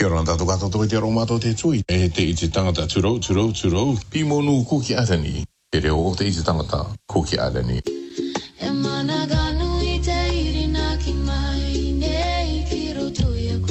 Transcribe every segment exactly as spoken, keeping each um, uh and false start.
ora tātou katoa te aro mātou te tui. E te i te tangata turou, turou, turou. Pimonu kuki arani. E reo o te i te tangata kuki arani. E mana ganu i te irina ki mai nei ki roto iaku.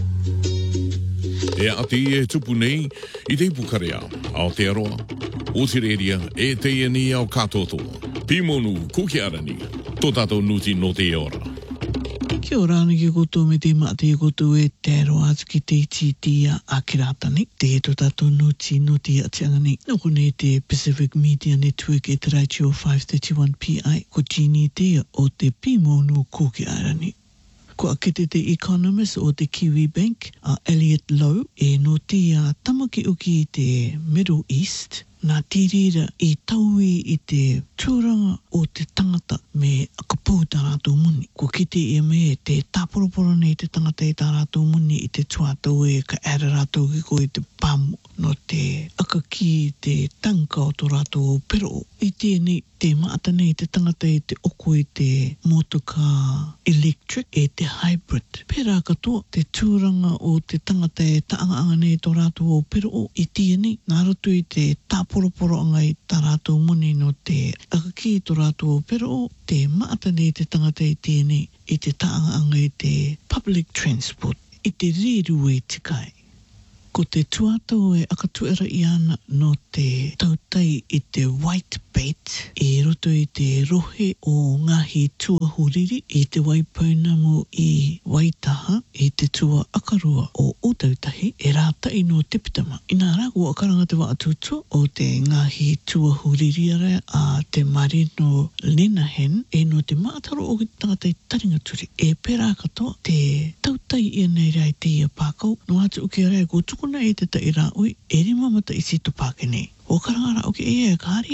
E ati e tupu nei i te ipukarea ao te aroa. O te reria e te iani ao katotoa. Pimonu kuki arani. Tō tātou nuti no te ora. Kia ora ana ki koutou me te mate i koutou e te aroa atu ki te iti tia a kiratani. Te e tō tātou nuti no te atiangani. Noko nei te Pacific Media Network e te Raitio five thirty-one P I. Ko tini tia o te Pimonu kuki arani. Ko akete te economist o te Kiwi Bank, a Elliot Lowe, e no tia tamaki uki i te Middle East, nā tirira i taui i te tūranga o te tangata me akapau tā rātou muni. Ko kite e me te tāporoporo nei te tangata i tā rātou muni i te tuatau e ka ara rātou ki ko i te pāmu no te akaki i te tanka o tō rātou pero. I tēnei te maata nei te tangata i te oko i te motoka electric e te hybrid. Pērā katoa te tūranga o te tangata e taanga nei tō rātou o pero i tēnei nā roto i te tāporoporo anga i tā rātou muni no te akaki i tō rātou pero te maata nei te tangata i tēnei i te taanga anga i te public transport i te reru e tikai. Ko te tuatau e akatuera i ana no te tautai i te white bait e roto i te rohe o ngahi tuahuriri i te waipaunamu i Waitaha i te tua akarua o Otautahi e rātai no te pitama. I nā rā kua akaranga te wa atutua o te ngahi tuahuriri ara a te marino Lenahan e no te mātaro o ki tangata i taringaturi. E pērā katoa te tautai i nei rai te ia pākau no atu uke rai ko tukuna e te tai rā ui e rima mata i sito pāke nei. O karangara o ke e e kāri